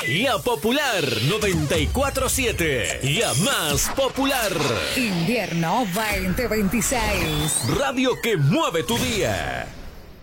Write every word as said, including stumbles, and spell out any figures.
La Popular noventa y cuatro siete. La más popular. Invierno veinte veintiséis. Radio que mueve tu día.